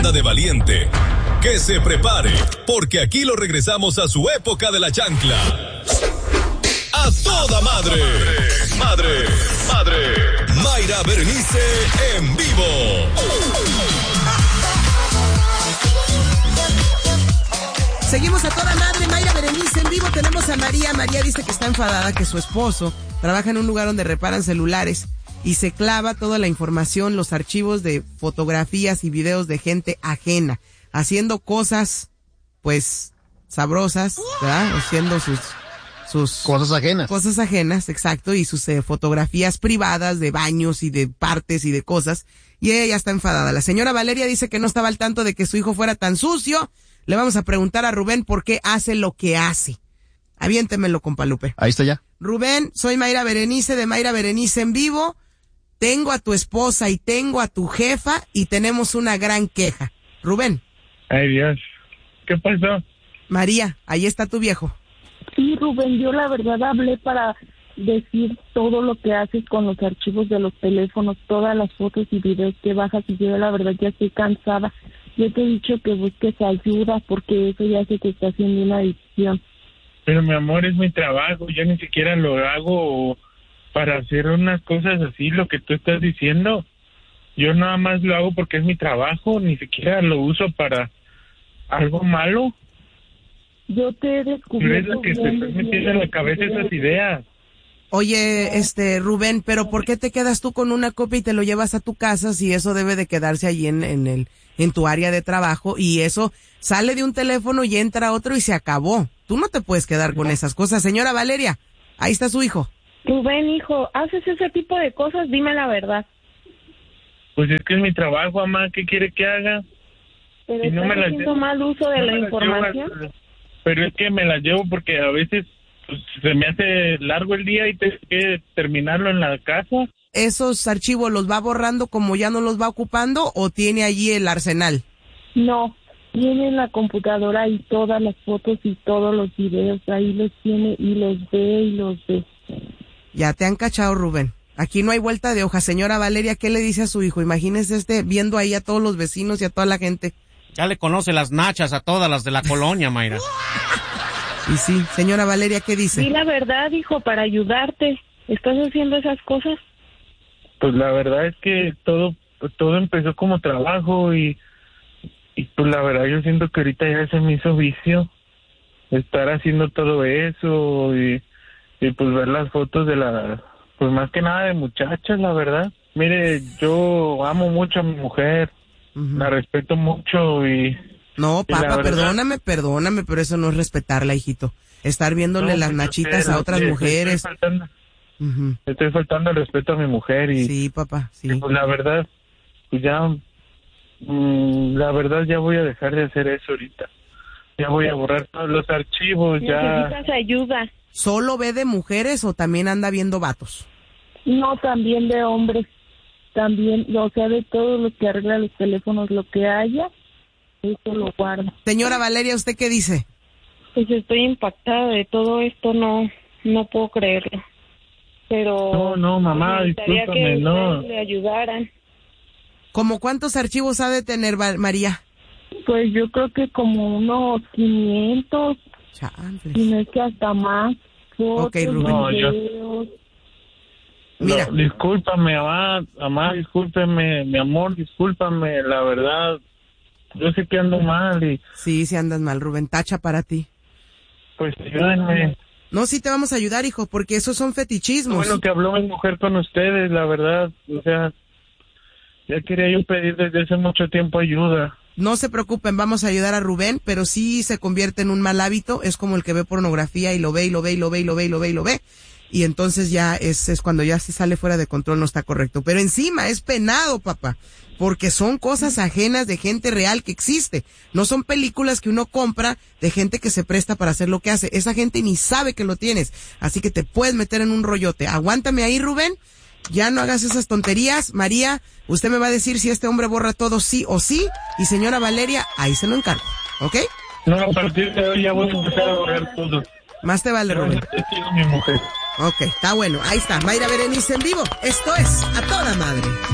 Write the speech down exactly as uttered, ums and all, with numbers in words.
anda de valiente, que se prepare, porque aquí lo regresamos a su época de la chancla. ¡A toda madre! ¡Madre! ¡Madre! Mayra Berenice en vivo. Seguimos a toda madre, Mayra Berenice en vivo. Tenemos a María. María dice que está enfadada, que su esposo trabaja en un lugar donde reparan celulares y se clava toda la información, los archivos de fotografías y videos de gente ajena, haciendo cosas, pues, sabrosas, ¿verdad? Haciendo sus... sus cosas ajenas. Cosas ajenas, exacto, y sus eh, fotografías privadas de baños y de partes y de cosas. Y ella ya está enfadada. La señora Valeria dice que no estaba al tanto de que su hijo fuera tan sucio. Le vamos a preguntar a Rubén por qué hace lo que hace. Aviéntemelo, compa Lupe. Ahí está ya. Rubén, soy Mayra Berenice de Mayra Berenice en vivo. Tengo a tu esposa y tengo a tu jefa y tenemos una gran queja. Rubén. Ay, Dios. ¿Qué pasó? María, ahí está tu viejo. Sí, Rubén, yo la verdad hablé para decir todo lo que haces con los archivos de los teléfonos, todas las fotos y videos que bajas, y yo la verdad ya estoy cansada. Yo te he dicho que busques ayuda porque eso ya se te está haciendo una adicción. Pero mi amor, es mi trabajo, yo ni siquiera lo hago para hacer unas cosas así, lo que tú estás diciendo. Yo nada más lo hago porque es mi trabajo, ni siquiera lo uso para algo malo. Yo te he descubierto. Es lo que te estás metiendo en la cabeza esas ideas. Oye, este, Rubén, pero ¿por qué te quedas tú con una copia y te lo llevas a tu casa si eso debe de quedarse allí en, en el, en tu área de trabajo y eso sale de un teléfono y entra otro y se acabó? Tú no te puedes quedar con esas cosas. Señora Valeria, ahí está su hijo. Rubén, hijo, ¿haces ese tipo de cosas? Dime la verdad. Pues es que es mi trabajo, mamá, ¿qué quiere que haga? Pero y no estás me haciendo la, mal uso de no la me información. La llevo, pero es que me la llevo porque a veces pues, se me hace largo el día y tengo que terminarlo en la casa. ¿Esos archivos los va borrando como ya no los va ocupando o tiene allí el arsenal? No, tiene en la computadora y todas las fotos y todos los videos, ahí los tiene y los ve y los ve. Ya te han cachado, Rubén. Aquí no hay vuelta de hoja. Señora Valeria, ¿qué le dice a su hijo? Imagínese este viendo ahí a todos los vecinos y a toda la gente. Ya le conoce las nachas a todas las de la colonia, Mayra. Y sí, señora Valeria, ¿qué dice? Sí, la verdad, hijo, para ayudarte. ¿Estás haciendo esas cosas? Pues la verdad es que todo todo empezó como trabajo y, y pues la verdad yo siento que ahorita ya se me hizo vicio estar haciendo todo eso y, y pues ver las fotos de la, pues más que nada de muchachas, la verdad. Mire, yo amo mucho a mi mujer, uh-huh. La respeto mucho y... No, papá, verdad, perdóname, perdóname, pero eso no es respetarla, hijito. Estar viéndole no, las nachitas sé, a otras sí, mujeres. Estoy faltando, uh-huh. estoy faltando el respeto a mi mujer y... Sí, papá, sí. Y pues la verdad, pues ya... Mmm, la verdad ya voy a dejar de hacer eso ahorita. Ya voy a borrar todos los archivos, ya... Necesitas ayuda. ¿Solo ve de mujeres o también anda viendo vatos? No, también de hombres. También, o sea, de todo lo que arregla los teléfonos, lo que haya... Eso lo guardo. Señora Valeria, ¿usted qué dice? Pues estoy impactada de todo esto, no no puedo creerlo. Pero... No, no, mamá, discúlpame, no. le ayudaran. ¿Cómo cuántos archivos ha de tener, María? Pues yo creo que como unos quinientos. Chantes. Y no es que hasta más. Fotos, ok, Rubén. No, yo... Mira. No, discúlpame, mamá, mamá, discúlpame, mi amor, discúlpame, la verdad... Yo sé que ando mal y... Sí, sí andas mal, Rubén. Tacha para ti. Pues ayúdenme. No, sí te vamos a ayudar, hijo, porque esos son fetichismos. Bueno, que habló mi mujer con ustedes, la verdad. O sea, ya quería yo pedir desde hace mucho tiempo ayuda. No se preocupen, vamos a ayudar a Rubén, pero sí se convierte en un mal hábito. Es como el que ve pornografía y lo ve y lo ve y lo ve y lo ve y lo ve y lo ve. Y entonces ya es, es cuando ya se sale fuera de control, no está correcto. Pero encima es penado, papá. Porque son cosas ajenas de gente real que existe. No son películas que uno compra de gente que se presta para hacer lo que hace. Esa gente ni sabe que lo tienes. Así que te puedes meter en un rollote. Aguántame ahí, Rubén. Ya no hagas esas tonterías. María, usted me va a decir si este hombre borra todo sí o sí. Y señora Valeria, ahí se lo encargo. ¿Ok? No, a partir de hoy ya voy a empezar a borrar todo. Más te vale, Rubén. Mi mujer. Ok, está bueno. Ahí está. Mayra Berenice en vivo. Esto es A Toda Madre.